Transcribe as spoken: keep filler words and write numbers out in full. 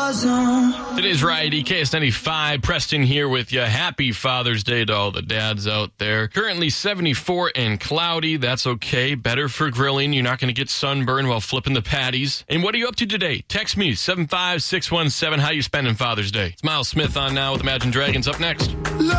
Today's Variety, K S ninety-five. Preston here with you. Happy Father's Day to all the dads out there. Currently seventy-four and cloudy. That's okay. Better for grilling. You're not going to get sunburned while flipping the patties. And what are you up to today? Text me, seven five six one seven. How you spending Father's Day? It's Miles Smith on now with Imagine Dragons up next.